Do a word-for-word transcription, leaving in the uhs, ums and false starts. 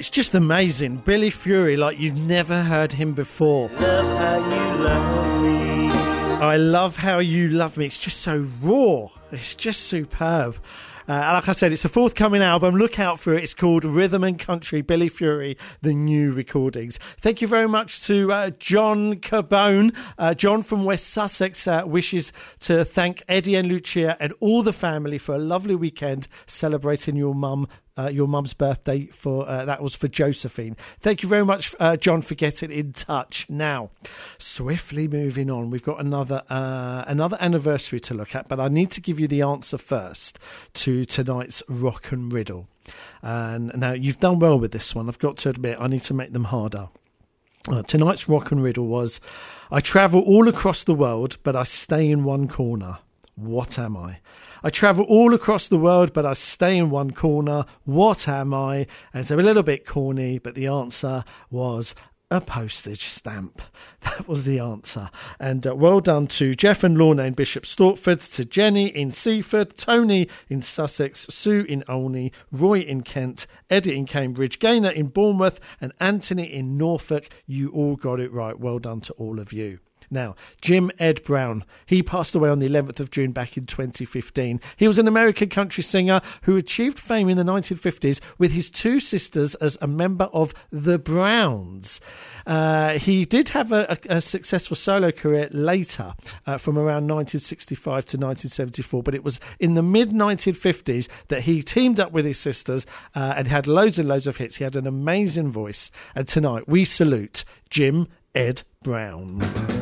it's just amazing. Billy Fury, like you've never heard him before. Love how you love me. I love how you love me. It's just so raw. It's just superb. Uh, like I said, it's a forthcoming album. Look out for it. It's called Rhythm and Country, Billy Fury, the new recordings. Thank you very much to uh, John Carbone. Uh, John from West Sussex uh, wishes to thank Eddie and Lucia and all the family for a lovely weekend celebrating your mum. Uh, your mum's birthday for uh, that was for Josephine. Thank you very much, uh, John, for getting in touch. Now, swiftly moving on, we've got another uh, another anniversary to look at, but I need to give you the answer first to tonight's Rock and Riddle. And now you've done well with this one. I've got to admit, I need to make them harder. Uh, tonight's Rock and Riddle was: I travel all across the world, but I stay in one corner. What am I? I travel all across the world, but I stay in one corner. What am I? And it's a little bit corny, but the answer was a postage stamp. That was the answer. And uh, well done to Jeff and Lorna in Bishop Stortford, to Jenny in Seaford, Tony in Sussex, Sue in Olney, Roy in Kent, Eddie in Cambridge, Gaynor in Bournemouth, and Anthony in Norfolk. You all got it right. Well done to all of you. Now, Jim Ed Brown, he passed away on the eleventh of June back in twenty fifteen. He was an American country singer who achieved fame in the nineteen fifties with his two sisters as a member of the Browns. Uh, he did have a, a, a successful solo career later, uh, from around nineteen sixty-five to nineteen seventy-four, but it was in the mid nineteen fifties that he teamed up with his sisters uh, and had loads and loads of hits. He had an amazing voice, and tonight we salute Jim Ed Brown.